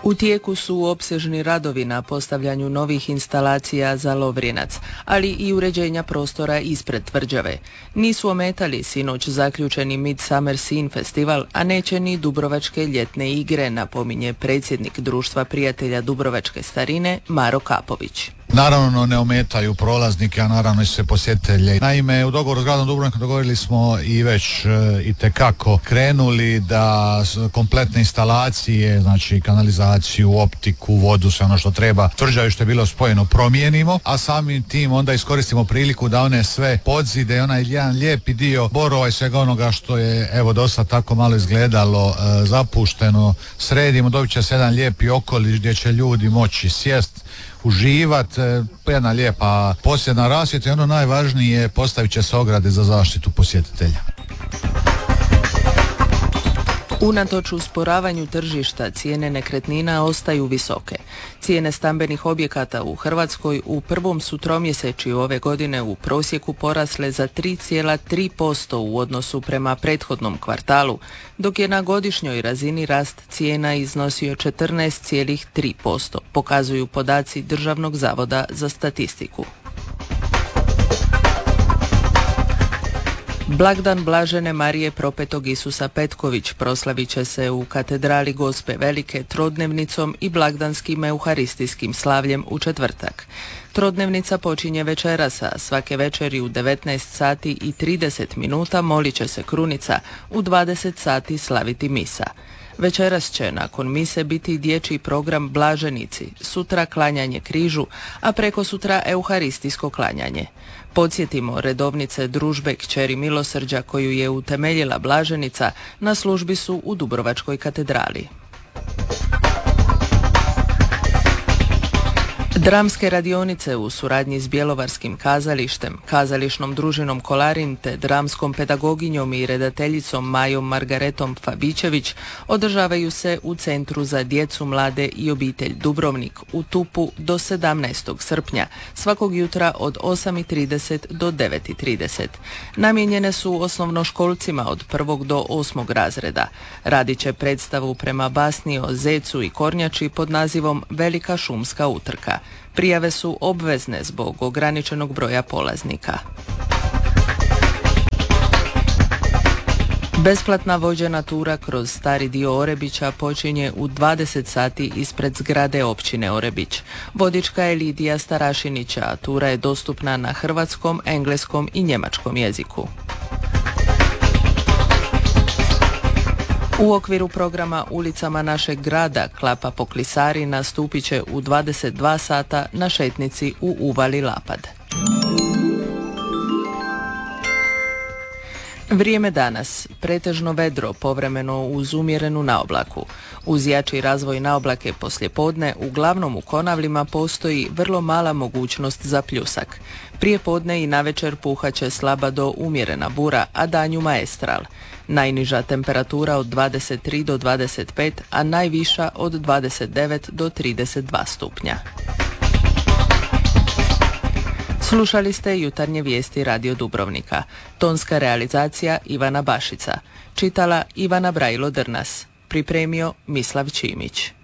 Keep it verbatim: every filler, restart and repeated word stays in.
U tijeku su opsežni radovi na postavljanju novih instalacija za Lovrinac, ali i uređenja prostora ispred tvrđave. Nisu ometali sinoć zaključeni Midsummer Scene festival, a neće ni Dubrovačke ljetne igre, napominje predsjednik Društva prijatelja Dubrovačke starine Maro Kapović. Naravno ne ometaju prolaznike, a naravno i sve posjetitelje. Naime, u dogovoru s gradom Dubrovnikom dogovorili smo i već e, itekako krenuli da kompletne instalacije, znači kanalizaciju, optiku, vodu, sve ono što treba, tvrđavi što je bilo spojeno, promijenimo, a samim tim onda iskoristimo priliku da one sve podzide, onaj jedan lijepi dio Borova i svega onoga što je evo dosta tako malo izgledalo e, zapušteno, sredimo, dobit će se jedan lijepi okoliš gdje će ljudi moći sjest, uživati, jedna lijepa posjetna rasvjeta i ono najvažnije, postavit će se ograde za zaštitu posjetitelja. Unatoč usporavanju tržišta, cijene nekretnina ostaju visoke. Cijene stambenih objekata u Hrvatskoj u prvom su tromjesečju ove godine u prosjeku porasle za tri zarez tri posto u odnosu prema prethodnom kvartalu, dok je na godišnjoj razini rast cijena iznosio četrnaest zarez tri posto, pokazuju podaci Državnog zavoda za statistiku. Blagdan Blažene Marije Propetog Isusa Petković proslavit će se u katedrali Gospe Velike trodnevnicom i blagdanskim euharistijskim slavljem u četvrtak. Trodnevnica počinje večeras, a svake večeri u devetnaest sati i trideset minuta molit će se krunica, u dvadeset sati slaviti misa. Večeras će nakon mise biti dječji program Blaženici, sutra klanjanje križu, a preko sutra euharistijsko klanjanje. Podsjetimo, redovnice družbe Kćeri milosrđa koju je utemeljila Blaženica na službi su u Dubrovačkoj katedrali. Dramske radionice u suradnji s Bjelovarskim kazalištem, kazališnom družinom Kolarin te dramskom pedagoginjom i redateljicom Majom Margaretom Fabićević održavaju se u Centru za djecu, mlade i obitelj Dubrovnik u Tupu do sedamnaestog srpnja, svakog jutra od osam i trideset do devet i trideset. Namijenjene su osnovnoškolcima od prvog do osmog razreda. Radit će predstavu prema basni o zecu i kornjači pod nazivom Velika šumska utrka. Prijave su obvezne zbog ograničenog broja polaznika. Besplatna vođena tura kroz stari dio Orebića počinje u dvadeset sati ispred zgrade općine Orebić. Vodička je Lidija Starašinića, a tura je dostupna na hrvatskom, engleskom i njemačkom jeziku. U okviru programa Ulicama našeg grada Klapa po Klisari nastupit će u dvadeset dva sata na šetnici u Uvali Lapad. Vrijeme danas, pretežno vedro, povremeno uz umjerenu naoblaku. Uz jači razvoj naoblake poslijepodne, uglavnom u Konavlima postoji vrlo mala mogućnost za pljusak. Prije podne i navečer puhaće slaba do umjerena bura, a danju maestral. Najniža temperatura od dvadeset tri do dvadeset pet, a najviša od dvadeset devet do trideset dva stupnja. Slušali ste jutarnje vijesti Radio Dubrovnika. Tonska realizacija Ivana Bašica. Čitala Ivana Brajlo Drnas. Pripremio Mislav Čimić.